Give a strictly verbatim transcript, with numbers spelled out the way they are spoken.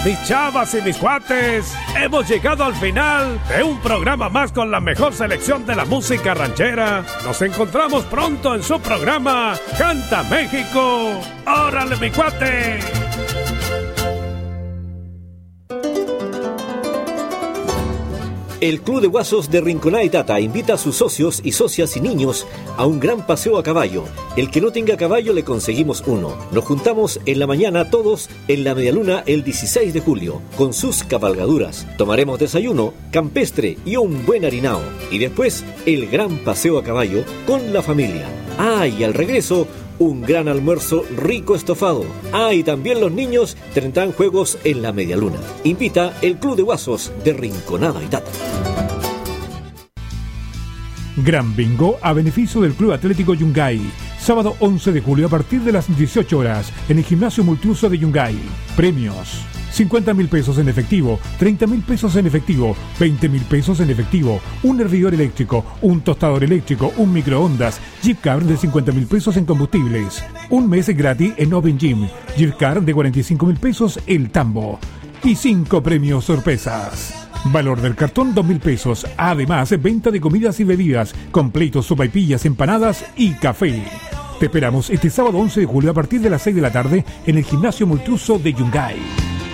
Mis chavas y mis cuates, hemos llegado al final de un programa más con la mejor selección de la música ranchera. Nos encontramos pronto en su programa Canta México. ¡Órale, mi cuate! El Club de Guasos de Rinconada y Tata invita a sus socios y socias y niños a un gran paseo a caballo. El que no tenga caballo le conseguimos uno. Nos juntamos en la mañana todos en la Medialuna el dieciséis de julio con sus cabalgaduras. Tomaremos desayuno, campestre y un buen harinao. Y después el gran paseo a caballo con la familia. Ah, y al regreso un gran almuerzo rico estofado. Ah, y también los niños tendrán juegos en la Medialuna. Invita el Club de Guasos de Rinconada y Tata. Gran bingo a beneficio del Club Atlético Yungay. Sábado once de julio a partir de las dieciocho horas en el Gimnasio Multiuso de Yungay. Premios: cincuenta mil pesos en efectivo, treinta mil pesos en efectivo, veinte mil pesos en efectivo, un hervidor eléctrico, un tostador eléctrico, un microondas, gift card de cincuenta mil pesos en combustibles, un mes gratis en Open Gym, gift card de cuarenta y cinco mil pesos el tambo y cinco premios sorpresas. Valor del cartón dos mil pesos. Además, venta de comidas y bebidas, completos, sopaipillas, empanadas y café. Te esperamos este sábado once de julio a partir de las seis de la tarde en el Gimnasio Multiuso de Yungay.